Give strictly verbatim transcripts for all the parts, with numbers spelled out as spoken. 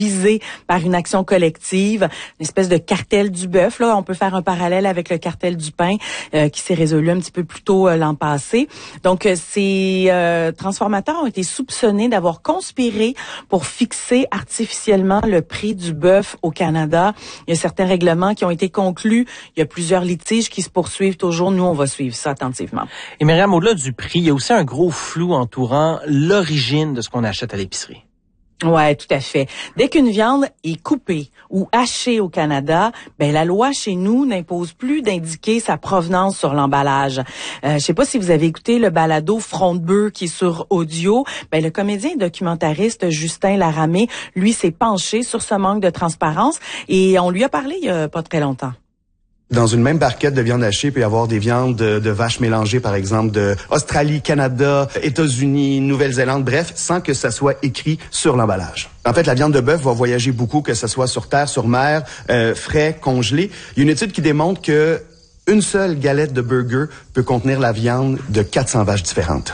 visés par une action collective, une espèce de cartel du bœuf. Là, on peut faire un parallèle avec le cartel du pain euh, qui s'est résolu un petit peu plus tôt euh, l'an passé. Donc, euh, ces euh, transformateurs ont été soupçonnés d'avoir conspiré pour fixer artificiellement le prix du bœuf au Canada. Il y a certains règlements qui ont été conclus. Il y a plusieurs litiges qui se poursuivent toujours. Nous, on va suivre ça attentivement. Et Myriam, au-delà du prix, il y a aussi un gros flou entourant l'origine de ce qu'on achète à l'épicerie. Ouais, tout à fait. Dès qu'une viande est coupée ou hachée au Canada, ben la loi chez nous n'impose plus d'indiquer sa provenance sur l'emballage. Euh, je sais pas si vous avez écouté le balado Front de bœuf qui est sur audio. Ben le comédien et documentariste Justin Laramé, lui, s'est penché sur ce manque de transparence et on lui a parlé il y a pas très longtemps. Dans une même barquette de viande hachée, il peut y avoir des viandes de, de vaches mélangées, par exemple, de Australie, Canada, États-Unis, Nouvelle-Zélande, bref, sans que ça soit écrit sur l'emballage. En fait, la viande de bœuf va voyager beaucoup, que ce soit sur terre, sur mer, euh, frais, congelé. Il y a une étude qui démontre que une seule galette de burger peut contenir la viande de quatre cents vaches différentes.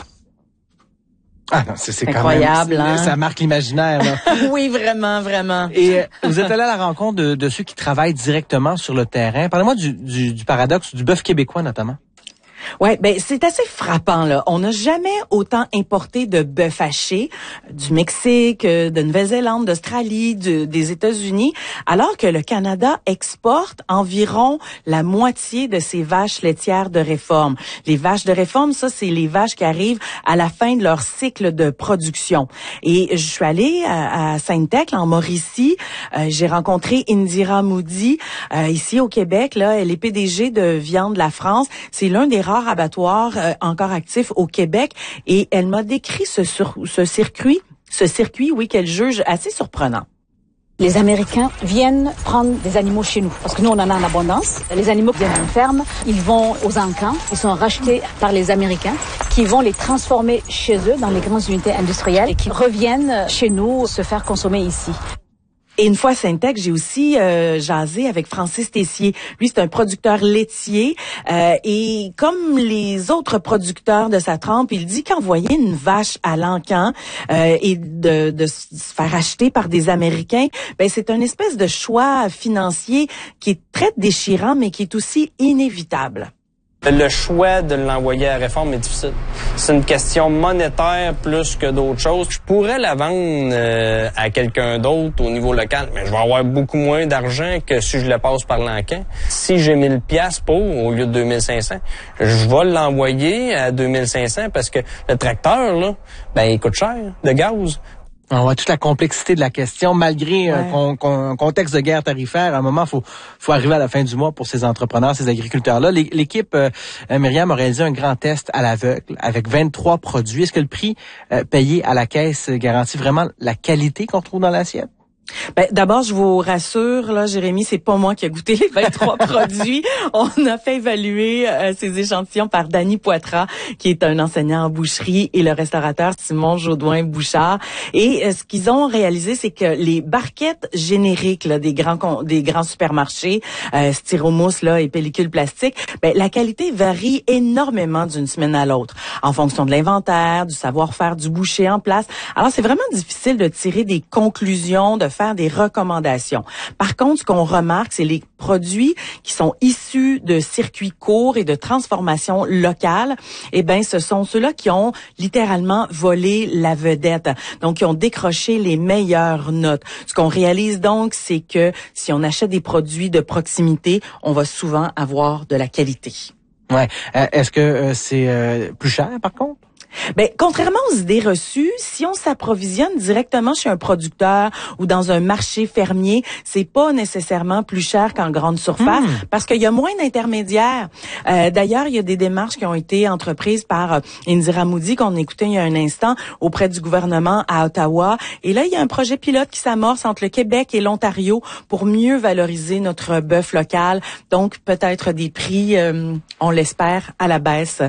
Ah non, c'est, c'est incroyable, quand même, hein? Ça marque l'imaginaire, là. Oui, vraiment, vraiment. Et euh, vous êtes allé à la rencontre de, de ceux qui travaillent directement sur le terrain. Parlez-moi du, du, du paradoxe du bœuf québécois, notamment. Ouais, ben c'est assez frappant là. On n'a jamais autant importé de bœuf haché du Mexique, de Nouvelle-Zélande, d'Australie, de, des États-Unis, alors que le Canada exporte environ la moitié de ses vaches laitières de réforme. Les vaches de réforme, ça c'est les vaches qui arrivent à la fin de leur cycle de production. Et je suis allée à, à Sainte-Thècle, en Mauricie. Euh, j'ai rencontré Indira Moody euh, ici au Québec. Là, elle est P D G de Viande La France. C'est l'un des rares abattoir euh, encore actif au Québec et elle m'a décrit ce, sur, ce circuit, ce circuit, oui, qu'elle juge assez surprenant. Les Américains viennent prendre des animaux chez nous parce que nous on en a en abondance. Les animaux qui viennent d'une ferme, ils vont aux encamps, ils sont rachetés par les Américains qui vont les transformer chez eux dans les grandes unités industrielles et qui reviennent chez nous se faire consommer ici. Et une fois à Sainte-Thècle, j'ai aussi euh, jasé avec Francis Tessier. Lui, c'est un producteur laitier. Euh, et comme les autres producteurs de sa trempe, il dit qu'envoyer une vache à l'encan euh, et de, de se faire acheter par des Américains, ben c'est une espèce de choix financier qui est très déchirant, mais qui est aussi inévitable. Le choix de l'envoyer à la réforme est difficile. C'est une question monétaire plus que d'autres choses. Je pourrais la vendre euh, à quelqu'un d'autre au niveau local, mais je vais avoir beaucoup moins d'argent que si je le passe par l'encan. Si j'ai mille piastres pour, au lieu de deux mille cinq cents, je vais l'envoyer à deux mille cinq cents parce que le tracteur, là, ben, il coûte cher de gaz. On voit toute la complexité de la question, malgré ouais. un, con, con, un contexte de guerre tarifaire. À un moment, faut, faut arriver à la fin du mois pour ces entrepreneurs, ces agriculteurs-là. L'équipe, euh, Myriam, a réalisé un grand test à l'aveugle avec vingt-trois produits. Est-ce que le prix euh, payé à la caisse garantit vraiment la qualité qu'on trouve dans l'assiette? Ben, d'abord, je vous rassure, là, Jérémy, c'est pas moi qui a goûté les vingt-trois produits. On a fait évaluer euh, ces échantillons par Danny Poitras, qui est un enseignant en boucherie, et le restaurateur Simon Jodoin-Bouchard. Et euh, ce qu'ils ont réalisé, c'est que les barquettes génériques là, des grands des grands supermarchés, euh, styromousse là et pellicules plastiques, ben, la qualité varie énormément d'une semaine à l'autre, en fonction de l'inventaire, du savoir-faire du boucher en place. Alors, c'est vraiment difficile de tirer des conclusions, de faire des recommandations. Par contre, ce qu'on remarque, c'est les produits qui sont issus de circuits courts et de transformation locale. Eh ben, ce sont ceux-là qui ont littéralement volé la vedette. Donc, qui ont décroché les meilleures notes. Ce qu'on réalise donc, c'est que si on achète des produits de proximité, on va souvent avoir de la qualité. Ouais. Euh, est-ce que euh, c'est euh, plus cher, par contre? Ben, contrairement aux idées reçues, si on s'approvisionne directement chez un producteur ou dans un marché fermier, c'est pas nécessairement plus cher qu'en grande surface mmh. parce qu'il y a moins d'intermédiaires. Euh, d'ailleurs, il y a des démarches qui ont été entreprises par euh, Indira Moody qu'on écoutait il y a un instant auprès du gouvernement à Ottawa. Et là, il y a un projet pilote qui s'amorce entre le Québec et l'Ontario pour mieux valoriser notre bœuf local. Donc, peut-être des prix, euh, on l'espère, à la baisse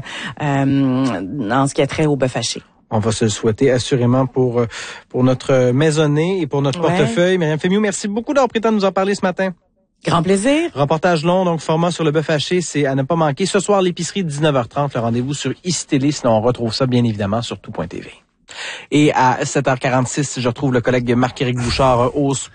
euh, en ce qui a trait au bœuf haché. On va se le souhaiter assurément pour pour notre maisonnée et pour notre ouais. portefeuille. Myriam Fémiou, merci beaucoup d'avoir pris le temps de nous en parler ce matin. Grand plaisir. Reportage long, donc format sur le bœuf haché, c'est à ne pas manquer. Ce soir, l'épicerie, dix-neuf heures trente, le rendez-vous sur Ici Télé. Sinon, on retrouve ça bien évidemment sur tout point t v. Et à sept heures quarante-six, je retrouve le collègue Marc-Éric Bouchard au sport.